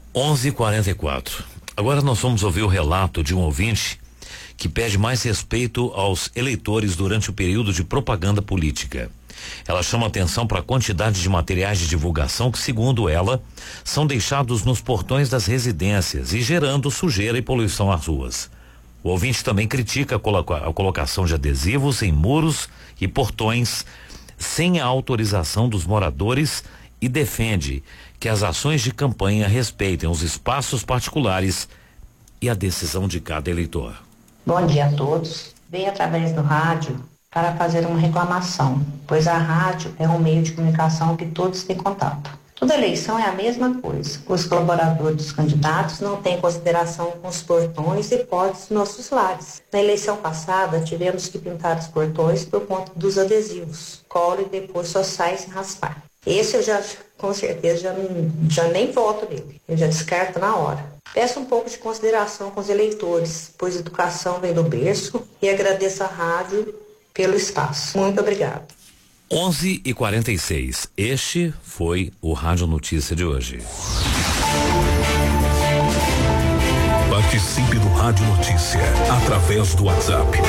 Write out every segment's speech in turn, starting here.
11:44. Agora nós vamos ouvir o relato de um ouvinte que pede mais respeito aos eleitores durante o período de propaganda política. Ela chama atenção para a quantidade de materiais de divulgação que, segundo ela, são deixados nos portões das residências e gerando sujeira e poluição às ruas. O ouvinte também critica a colocação de adesivos em muros e portões sem a autorização dos moradores e defende que as ações de campanha respeitem os espaços particulares e a decisão de cada eleitor. Bom dia a todos. Venho através do rádio para fazer uma reclamação, pois a rádio é um meio de comunicação que todos têm contato. Toda eleição é a mesma coisa. Os colaboradores dos candidatos não têm consideração com os portões e portas dos nossos lares. Na eleição passada, tivemos que pintar os portões por conta dos adesivos. Cola e depois só sai sem raspar. Esse eu já, com certeza, já nem voto nele. Eu já descarto na hora. Peço um pouco de consideração com os eleitores, pois educação vem do berço, e agradeço à rádio pelo espaço. Muito obrigada. 11:46. Este foi o Rádio Notícia de hoje. Participe do Rádio Notícia através do WhatsApp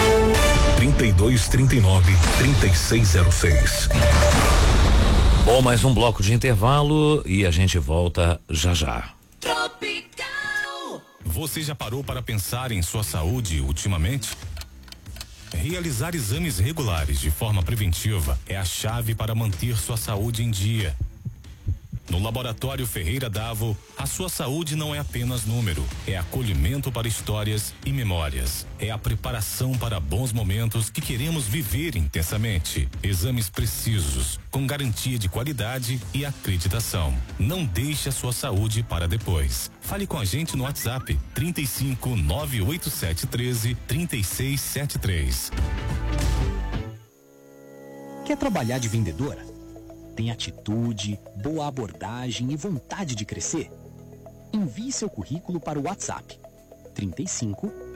3239-3606. Bom, mais um bloco de intervalo e a gente volta já já. Tropical. Você já parou para pensar em sua saúde ultimamente? Realizar exames regulares de forma preventiva é a chave para manter sua saúde em dia. No Laboratório Ferreira Davo, a sua saúde não é apenas número, é acolhimento para histórias e memórias. É a preparação para bons momentos que queremos viver intensamente. Exames precisos, com garantia de qualidade e acreditação. Não deixe a sua saúde para depois. Fale com a gente no WhatsApp 35 987 13 3673. Quer trabalhar de vendedora? Tem atitude, boa abordagem e vontade de crescer? Envie seu currículo para o WhatsApp 35